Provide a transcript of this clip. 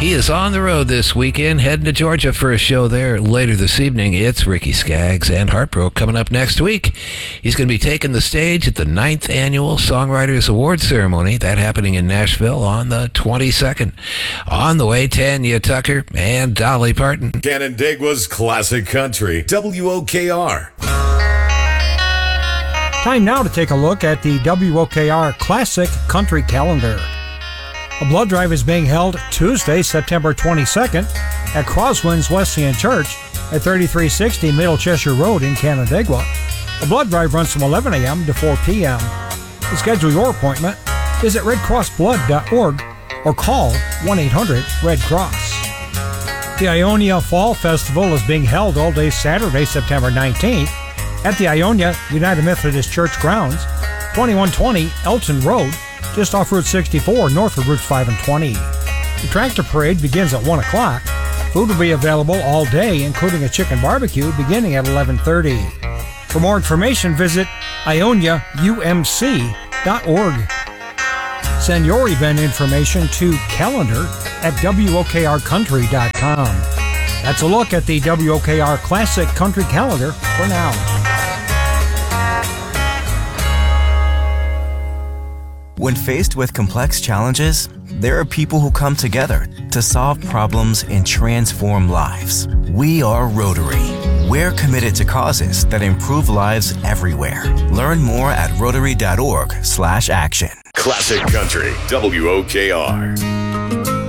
He is on the road this weekend, heading to Georgia for a show there later this evening. It's Ricky Skaggs and Heartbroken coming up next week. He's going to be taking the stage at the 9th Annual Songwriters Award Ceremony. That happening in Nashville on the 22nd. On the way, Tanya Tucker and Dolly Parton. Canandaigua's Classic Country, WOKR. Time now to take a look at the WOKR Classic Country Calendar. A blood drive is being held Tuesday, September 22nd at Crosswinds Wesleyan Church at 3360 Middle Cheshire Road in Canandaigua. The blood drive runs from 11 a.m. to 4 p.m. To schedule your appointment, visit redcrossblood.org or call 1-800-RED-CROSS. The Ionia Fall Festival is being held all day Saturday, September 19th at the Ionia United Methodist Church grounds, 2120 Elton Road, just off Route 64, north of Routes 5 and 20. The tractor parade begins at 1 o'clock. Food will be available all day, including a chicken barbecue beginning at 11:30. For more information, visit ioniaumc.org. Send your event information to calendar@wokrcountry.com. That's a look at the WOKR Classic Country Calendar for now. When faced with complex challenges, there are people who come together to solve problems and transform lives. We are Rotary. We're committed to causes that improve lives everywhere. Learn more at rotary.org/action. Classic Country, WOKR.